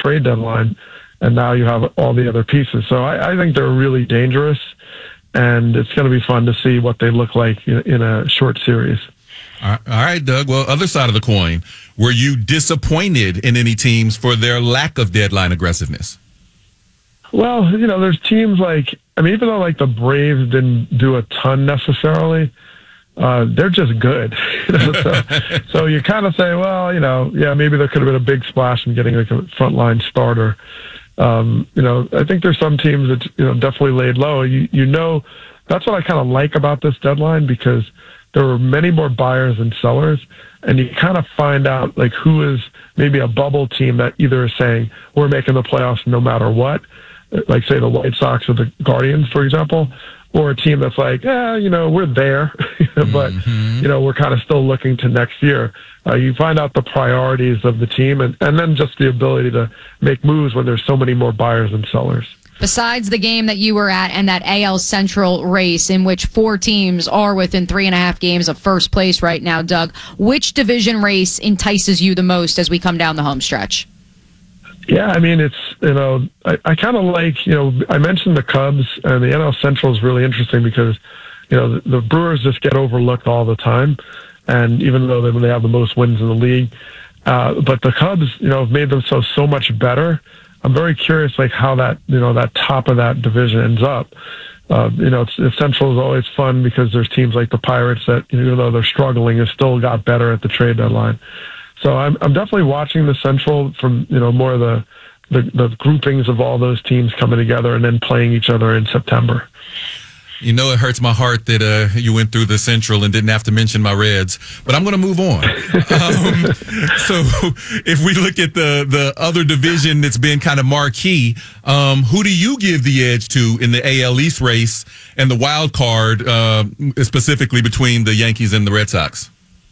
trade deadline, and now you have all the other pieces. So I think they're really dangerous, and it's going to be fun to see what they look like in a short series. All right, Doug. Well, other side of the coin, were you disappointed in any teams for their lack of deadline aggressiveness? Well, there's teams even though like the Braves didn't do a ton necessarily, they're just good. So you kind of say, well, maybe there could have been a big splash in getting like a frontline starter. I think there's some teams that definitely laid low. That's what I kind of like about this deadline, because there were many more buyers than sellers, and you kind of find out like who is maybe a bubble team that either is saying we're making the playoffs no matter what, like say the White Sox or the Guardians, for example, or a team that's like, we're there, but we're kind of still looking to next year. You find out the priorities of the team, and then just the ability to make moves when there's so many more buyers than sellers. Besides the game that you were at and that AL Central race in which 4 teams are within 3.5 games of first place right now, Doug, which division race entices you the most as we come down the home stretch? Yeah, I mean, it's, I kind of like, I mentioned the Cubs, and the NL Central is really interesting because, the Brewers just get overlooked all the time. And even though they have the most wins in the league, but the Cubs, have made themselves so much better. I'm very curious, like how that, that top of that division ends up. Central is always fun because there's teams like the Pirates that, even though they're struggling, have still got better at the trade deadline. So I'm definitely watching the Central from, more of the groupings of all those teams coming together and then playing each other in September. It hurts my heart that you went through the Central and didn't have to mention my Reds, but I'm going to move on. So if we look at the other division that's been kind of marquee, who do you give the edge to in the AL East race and the wild card, specifically between the Yankees and the Red Sox?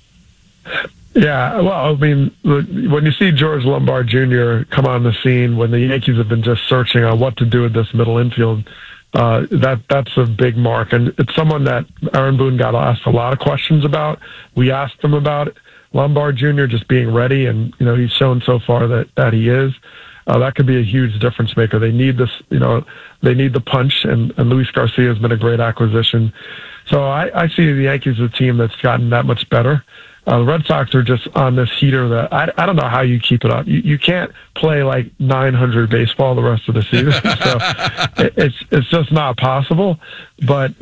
Yeah, well, I mean, when you see George Lombard Jr. come on the scene, when the Yankees have been just searching on what to do with this middle infield, that's a big mark. And it's someone that Aaron Boone got asked a lot of questions about. We asked him about it. Lombard Jr. just being ready, and, he's shown so far that he is. That could be a huge difference maker. They need this, they need the punch, and Luis Garcia has been a great acquisition. So I see the Yankees as a team that's gotten that much better. The Red Sox are just on this heater that I don't know how you keep it up. You can't play like 900 baseball the rest of the season, so it's just not possible. But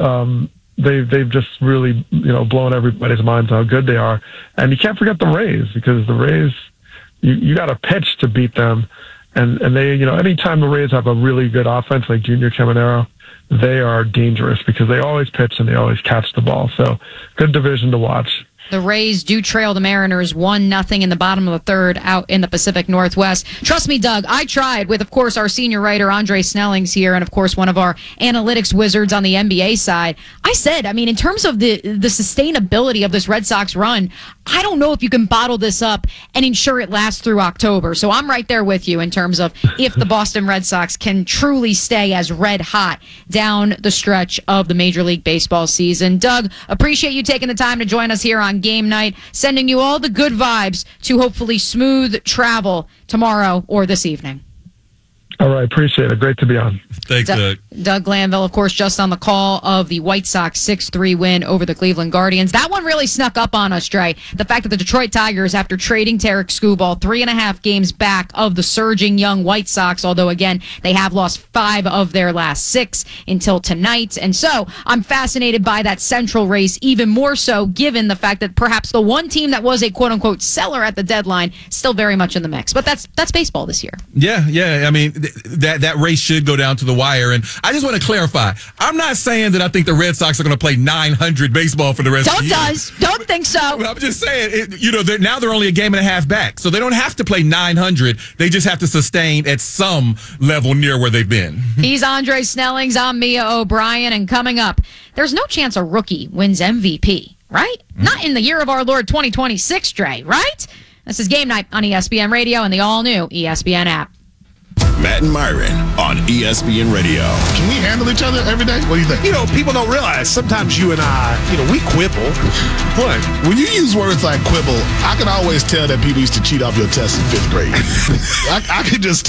they've just really blown everybody's minds how good they are, and you can't forget the Rays, because the Rays you got to pitch to beat them, and they anytime the Rays have a really good offense like Junior Caminero, they are dangerous because they always pitch and they always catch the ball. So good division to watch. The Rays do trail the Mariners 1-0 in the bottom of the third out in the Pacific Northwest. Trust me, Doug, I tried with, of course, our senior writer, Andre Snellings here, and, of course, one of our analytics wizards on the NBA side. I said, in terms of the sustainability of this Red Sox run, I don't know if you can bottle this up and ensure it lasts through October. So I'm right there with you in terms of if the Boston Red Sox can truly stay as red hot down the stretch of the Major League Baseball season. Doug, appreciate you taking the time to join us here on Game Night, sending you all the good vibes to hopefully smooth travel tomorrow or this evening. All right, appreciate it. Great to be on. Thanks, Doug. Doug Glanville, of course, just on the call of the White Sox 6-3 win over the Cleveland Guardians. That one really snuck up on us, Dre. The fact that the Detroit Tigers, after trading Tarek Skubal, 3.5 games back of the surging young White Sox, although, again, they have lost 5 of their last 6 until tonight. And so I'm fascinated by that Central race, even more so given the fact that perhaps the one team that was a quote-unquote seller at the deadline still very much in the mix. But that's baseball this year. Yeah. That race should go down to the wire. And I just want to clarify, I'm not saying that I think the Red Sox are going to play 900 baseball for the rest of the year. Don't think so. I'm just saying, now they're only a game and a half back. So they don't have to play 900. They just have to sustain at some level near where they've been. He's Andre Snellings. I'm Mia O'Brien. And coming up, there's no chance a rookie wins MVP, right? Not in the year of our Lord 2026, Dre, right? This is Game Night on ESPN Radio and the all-new ESPN app. Matt and Myron on ESPN Radio. Can we handle each other every day? What do you think? People don't realize sometimes you and I, we quibble. What? When you use words like quibble, I can always tell that people used to cheat off your test in 5th grade. I could just